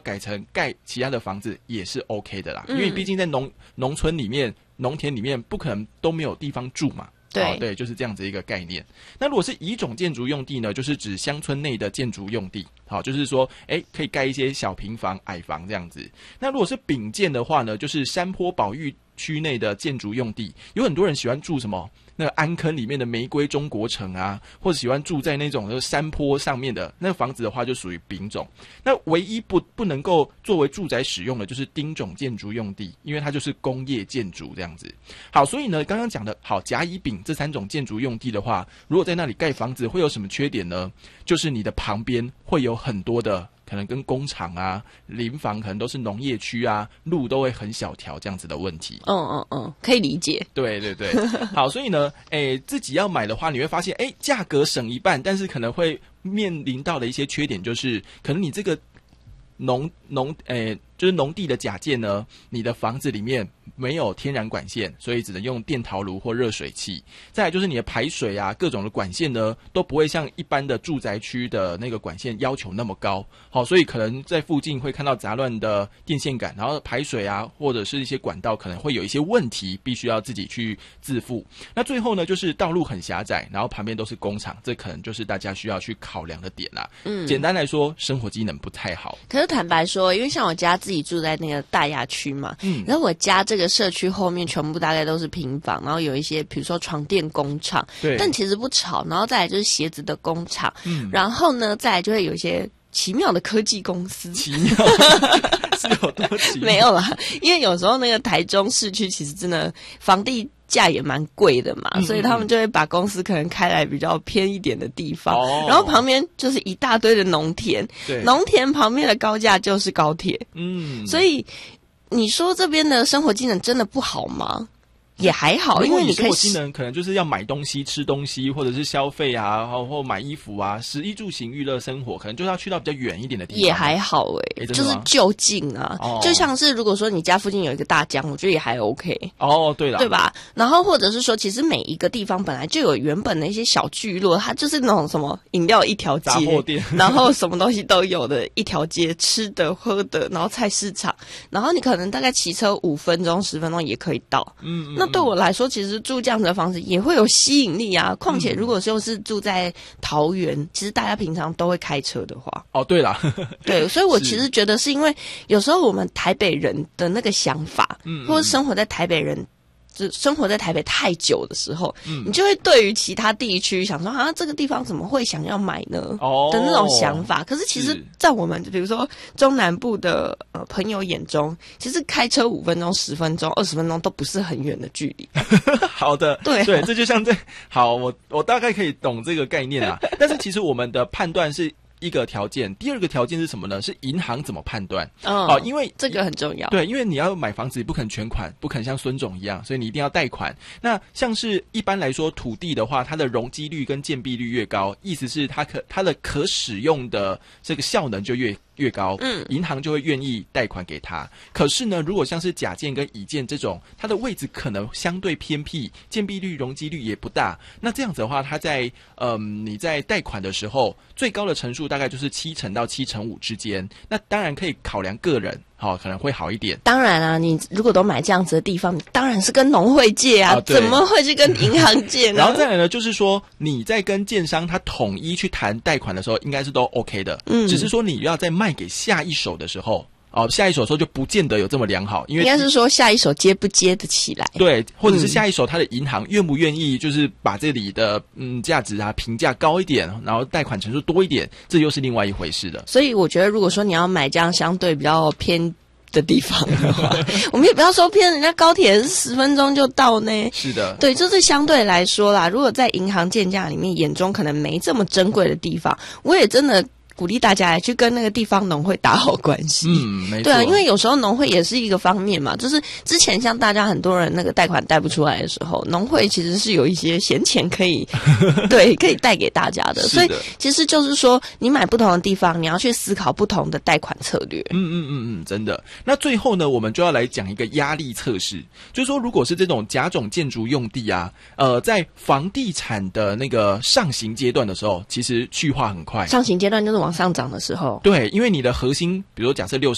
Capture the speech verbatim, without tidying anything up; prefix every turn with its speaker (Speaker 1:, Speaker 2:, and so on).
Speaker 1: 改成盖其他的房子也是 OK 的啦，嗯、因为毕竟在农农村里面、农田里面不可能都没有地方住嘛。
Speaker 2: 对、
Speaker 1: 哦、对，就是这样子一个概念。那如果是乙种建筑用地呢，就是指乡村内的建筑用地，好、哦，就是说，哎，可以盖一些小平房、矮房这样子。那如果是丙建的话呢，就是山坡保育区内的建筑用地。有很多人喜欢住什么？那个安坑里面的玫瑰中国城啊，或者喜欢住在那种山坡上面的那个房子的话，就属于丙种。那唯一不不能够作为住宅使用的，就是丁种建筑用地，因为它就是工业建筑这样子。好，所以呢，刚刚讲的好甲乙丙这三种建筑用地的话，如果在那里盖房子，会有什么缺点呢？就是你的旁边会有很多的。可能跟工厂啊、邻房可能都是农业区啊，路都会很小条这样子的问题。
Speaker 2: 嗯嗯嗯，可以理解。
Speaker 1: 对对对，好，所以呢，诶，自己要买的话，你会发现，诶，价格省一半，但是可能会面临到的一些缺点，就是可能你这个农农诶。就是农地的甲建呢，你的房子里面没有天然管线，所以只能用电陶炉或热水器。再来就是你的排水啊，各种的管线呢，都不会像一般的住宅区的那个管线要求那么高。好，所以可能在附近会看到杂乱的电线杆，然后排水啊，或者是一些管道可能会有一些问题，必须要自己去自负。那最后呢，就是道路很狭窄，然后旁边都是工厂，这可能就是大家需要去考量的点啦。嗯，简单来说，生活机能不太好。
Speaker 2: 可是坦白说，因为像我家自己住在那个大雅区嘛，嗯，然后我家这个社区后面全部大概都是平房，然后有一些比如说床垫工厂，对，但其实不吵，然后再来就是鞋子的工厂，嗯，然后呢，再来就会有一些奇妙的科技公司，
Speaker 1: 奇妙是有多奇妙？
Speaker 2: 没有啦，因为有时候那个台中市区其实真的房地价也蛮贵的嘛，嗯嗯，所以他们就会把公司可能开来比较偏一点的地方，哦，然后旁边就是一大堆的农田，农田旁边的高架就是高铁，嗯，所以你说这边的生活机能真的不好吗？也还好，因为你可以
Speaker 1: 生活机能可能就是要买东西、吃东西，或者是消费啊，或买衣服啊，食衣住行娱乐生活，可能就是要去到比较远一点的地方。
Speaker 2: 也还好诶、欸欸、就是就近啊、哦，就像是如果说你家附近有一个大江，我觉得也还 OK。
Speaker 1: 哦，对了，
Speaker 2: 对吧？然后或者是说，其实每一个地方本来就有原本的一些小聚落，它就是那种什么饮料一条街，
Speaker 1: 杂货店，
Speaker 2: 然后什么东西都有的一条街，吃的、喝的，然后菜市场，然后你可能大概骑车五分钟、十分钟也可以到。嗯，那对我来说，其实住这样子的房子也会有吸引力啊。况且如果说是住在桃园，嗯、其实大家平常都会开车的话，
Speaker 1: 哦，对啦，
Speaker 2: 对，所以我其实觉得是因为有时候我们台北人的那个想法，嗯，或者生活在台北人。就生活在台北太久的时候，嗯，你就会对于其他地区想说啊，这个地方怎么会想要买呢？哦，的那种想法。可是其实，在我们比如说中南部的呃朋友眼中，其实开车五分钟、十分钟、二十分钟都不是很远的距离。
Speaker 1: 好的，
Speaker 2: 对、啊、
Speaker 1: 对，这就像在好，我我大概可以懂这个概念啊。但是其实我们的判断是。一个条件，第二个条件是什么呢？是银行怎么判断？哦，啊、因为
Speaker 2: 这个很重要。
Speaker 1: 对，因为你要买房子，不可能全款，不可能像孙总一样，所以你一定要贷款。那像是一般来说土地的话，它的容积率跟建蔽率越高，意思是它可它的可使用的这个效能就越。越高，嗯，银行就会愿意贷款给他。可是呢，如果像是甲建跟乙建这种，它的位置可能相对偏僻，建蔽率、容积率也不大。那这样子的话，它在嗯你在贷款的时候，最高的成数大概就是七成到七成五之间。那当然可以考量个人。好、哦，可能会好一点。
Speaker 2: 当然啊，你如果都买这样子的地方，你当然是跟农会借啊，啊怎么会去跟银行借呢？
Speaker 1: 然后再来呢，就是说你在跟建商他统一去谈贷款的时候，应该是都 OK 的。嗯，只是说你要在卖给下一手的时候。哦，下一手的时候就不见得有这么良好，因为
Speaker 2: 应该是说下一手接不接得起来，
Speaker 1: 对，或者是下一手他的银行愿不愿意，就是把这里的嗯价值啊评价高一点，然后贷款成数多一点，这又是另外一回事的。
Speaker 2: 所以我觉得，如果说你要买这样相对比较偏的地方的话，我们也不要说偏人家高铁是十分钟就到呢。
Speaker 1: 是的，
Speaker 2: 对，就是相对来说啦，如果在银行建价里面眼中可能没这么珍贵的地方，我也真的。鼓励大家来去跟那个地方农会打好关系，
Speaker 1: 嗯，没错，
Speaker 2: 对啊，因为有时候农会也是一个方面嘛，就是之前像大家很多人那个贷款贷不出来的时候，农会其实是有一些闲钱可以，对，可以贷给大家的，所以其实就是说，你买不同的地方，你要去思考不同的贷款策略。
Speaker 1: 嗯嗯嗯嗯，真的。那最后呢，我们就要来讲一个压力测试，就是说，如果是这种甲种建筑用地啊，呃，在房地产的那个上行阶段的时候，其实去化很快。
Speaker 2: 上行阶段就是往上涨的时候，
Speaker 1: 对，因为你的核心，比如说假设六